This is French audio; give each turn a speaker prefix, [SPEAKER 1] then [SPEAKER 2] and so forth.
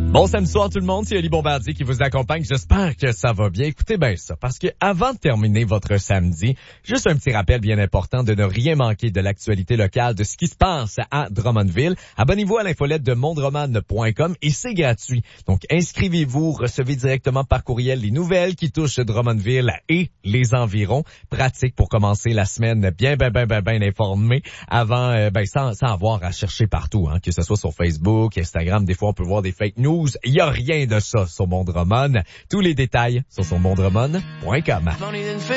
[SPEAKER 1] Bon samedi soir tout le monde, c'est Ali Bombardier qui vous accompagne. J'espère que ça va bien. Écoutez bien ça, parce que avant de terminer votre samedi, juste un petit rappel bien important de ne rien manquer de l'actualité locale, de ce qui se passe à Drummondville. Abonnez-vous à l'infolette de mondroman.com et c'est gratuit. Donc inscrivez-vous, recevez directement par courriel les nouvelles qui touchent Drummondville et les environs. Pratique pour commencer la semaine bien informé avant, sans avoir à chercher partout, hein, que ce soit sur Facebook, Instagram. Des fois on peut voir des fake news. Il n'y a rien de ça sur Mondroman. Tous les détails sont sur mondroman.com.